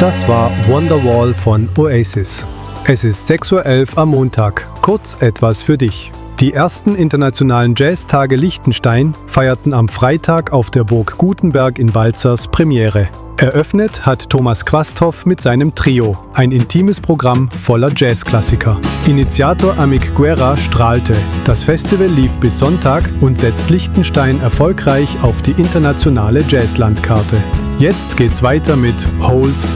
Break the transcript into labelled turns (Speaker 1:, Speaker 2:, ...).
Speaker 1: Das war Wonderwall von Oasis. Es ist 6:11 Uhr am Montag. Kurz etwas für dich. Die ersten internationalen Jazztage Liechtenstein feierten am Freitag auf der Burg Gutenberg in Balzers Premiere. Eröffnet hat Thomas Quasthoff mit seinem Trio, ein intimes Programm voller Jazzklassiker. Initiator Amik Guerra strahlte. Das Festival lief bis Sonntag und setzt Liechtenstein erfolgreich auf die internationale Jazzlandkarte. Jetzt geht's weiter mit Holes